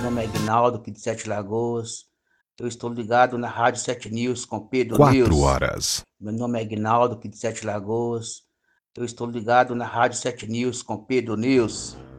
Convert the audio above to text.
nome é Aguinaldo, aqui de Sete Lagoas. Eu estou ligado na Rádio 7 News com Pedro 4 News. horas. Meu nome é Aguinaldo, aqui de Sete Lagoas. Eu estou ligado na Rádio 7 News com Pedro News.